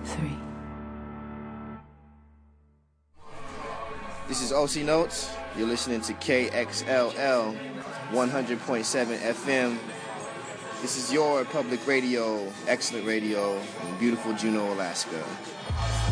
3. This is OC Notes. You're listening to KXLL 100.7 FM. This is your public radio, excellent radio in beautiful Juneau, Alaska.